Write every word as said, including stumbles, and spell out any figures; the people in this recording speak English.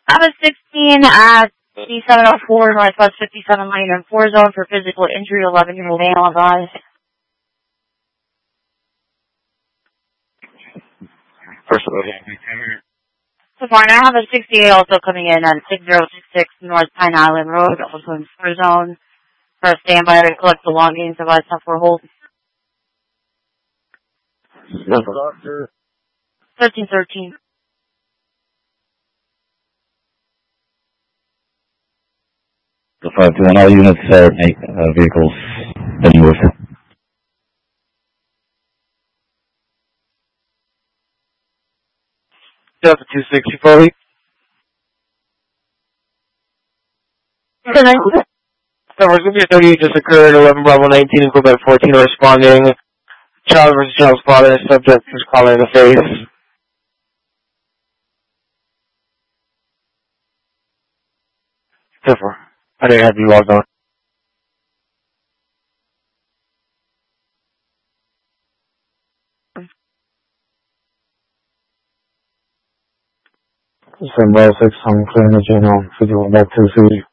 I have a sixteen at eighty-seven oh four Northwest fifty-seven Lane and four zone for physical injury, eleven-year-old male advised. First of all, yeah. So far, now I have a sixty-eight also coming in at six zero six six North Pine Island Road, also in four zone for a standby to collect belongings of us stuff for hold. Doctor. thirteen thirteen. The five two one, all units uh, make uh, vehicles heading north. Delta two sixty fully. Good night. So we're going to be a thirty-eight just occurred, eleven Bravo nineteen in Quebec fourteen responding. Child versus child's father, subject was calling in the face. Differ. I didn't have you logged on. Seven six, I'm clearing the channel, fifty-one back to the city.